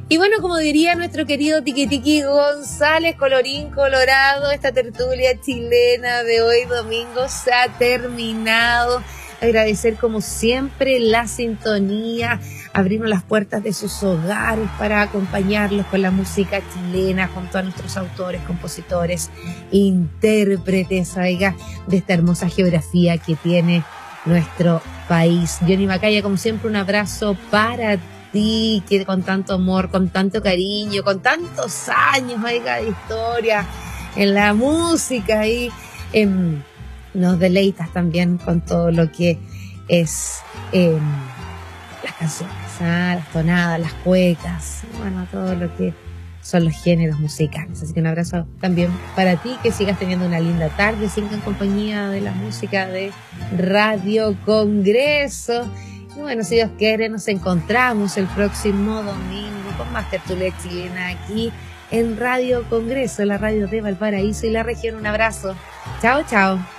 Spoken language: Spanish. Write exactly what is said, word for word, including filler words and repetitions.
Y bueno, como diría nuestro querido Tiki Tiki González, colorín colorado, esta tertulia chilena de hoy domingo se ha terminado. Agradecer como siempre la sintonía, abrirnos las puertas de sus hogares para acompañarlos con la música chilena junto a nuestros autores, compositores, intérpretes, oiga, de esta hermosa geografía que tiene nuestro país. Johnny Macaya, como siempre, un abrazo para ti, que con tanto amor, con tanto cariño, con tantos años, oiga, de historia en la música y en nos deleitas también con todo lo que es eh, las canciones, ¿ah? Las tonadas, las cuecas, bueno, todo lo que son los géneros musicales. Así que un abrazo también para ti, que sigas teniendo una linda tarde, siempre en compañía de la música de Radio Congreso. Y bueno, si Dios quiere, nos encontramos el próximo domingo con más tertulia chilena aquí en Radio Congreso, la radio de Valparaíso y la región. Un abrazo. Chao, chao.